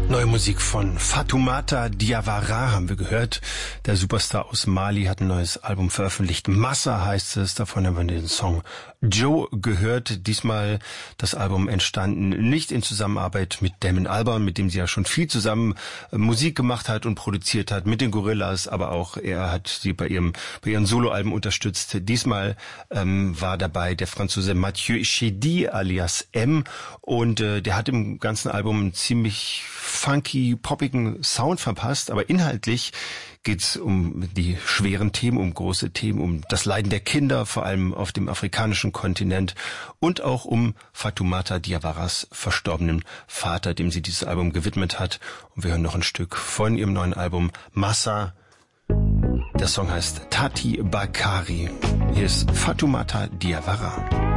Neue Musik von Fatoumata Diawara haben wir gehört. Der Superstar aus Mali hat ein neues Album veröffentlicht. Massa heißt es. Davon haben wir den Song Joe gehört. Diesmal das Album entstanden nicht in Zusammenarbeit mit Damon Albarn, mit dem sie ja schon viel zusammen Musik gemacht hat und produziert hat, mit den Gorillas, aber auch er hat sie bei ihren Soloalben unterstützt. Diesmal war dabei der Franzose Mathieu Chédid alias M und der hat im ganzen Album einen ziemlich funky, poppigen Sound verpasst, aber inhaltlich geht's um die schweren Themen, um große Themen, um das Leiden der Kinder, vor allem auf dem afrikanischen Kontinent und auch um Fatoumata Diawaras verstorbenen Vater, dem sie dieses Album gewidmet hat. Und wir hören noch ein Stück von ihrem neuen Album Massa. Der Song heißt Tati Bakari. Hier ist Fatoumata Diawara.